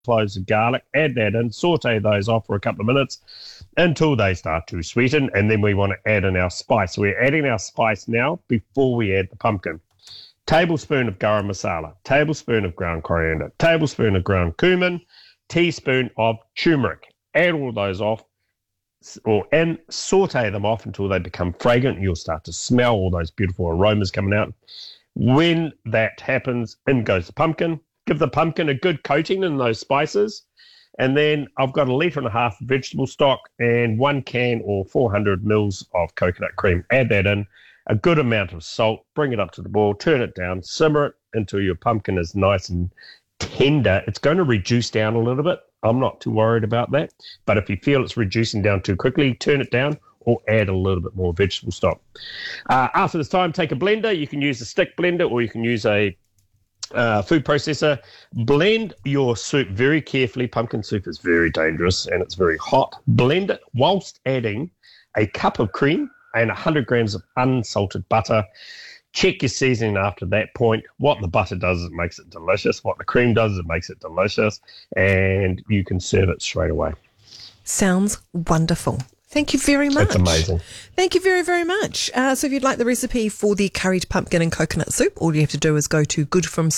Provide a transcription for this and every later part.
cloves of garlic, add that in, saute those off for a couple of minutes until they start to sweeten, and then we want to add in our spice. So we're adding our spice now before we add the pumpkin. Tablespoon of garam masala, tablespoon of ground coriander, tablespoon of ground cumin, teaspoon of turmeric. Add all those off and saute them off until they become fragrant. You'll start to smell all those beautiful aromas coming out. When that happens, in goes the pumpkin. Give the pumpkin a good coating in those spices. And then I've got 1.5 litres of vegetable stock and 1 can or 400 mils of coconut cream. Add that in, a good amount of salt, bring it up to the boil, turn it down, simmer it until your pumpkin is nice and tender. It's going to reduce down a little bit. I'm not too worried about that. But if you feel it's reducing down too quickly, turn it down or add a little bit more vegetable stock. After this time, take a blender. You can use a stick blender or you can use a food processor. Blend your soup very carefully. Pumpkin soup is very dangerous and it's very hot. Blend it whilst adding a cup of cream and 100 grams of unsalted butter. Check your seasoning after that point. What the butter does is it makes it delicious. What the cream does is it makes it delicious. And you can serve it straight away. Sounds wonderful. Thank you very much. It's amazing. Thank you very, very much. So if you'd like the recipe for the curried pumpkin and coconut soup, all you have to do is go to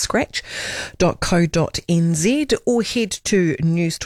goodfromscratch.co.nz or head to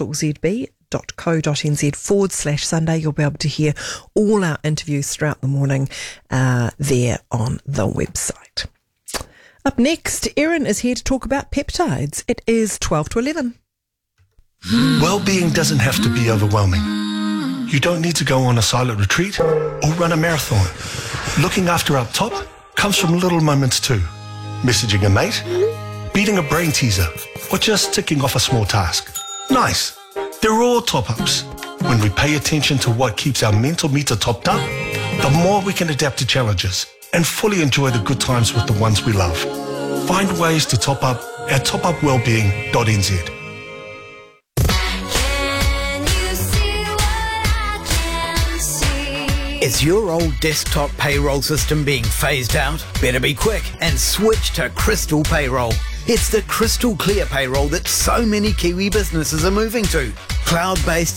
newstalkzb.co.nz/Sunday. You'll be able to hear all our interviews throughout the morning there on the website. Up next, Erin is here to talk about peptides. It is 12 to 11. Well-being doesn't have to be overwhelming. You don't need to go on a silent retreat or run a marathon. Looking after up top comes from little moments too. Messaging a mate, beating a brain teaser, or just ticking off a small task. Nice. They're all top-ups. When we pay attention to what keeps our mental meter topped up, the more we can adapt to challenges and fully enjoy the good times with the ones we love. Find ways to top up at topupwellbeing.nz. Is your old desktop payroll system being phased out? Better be quick and switch to Crystal Payroll. It's the crystal clear payroll that so many Kiwi businesses are moving to. Cloud-based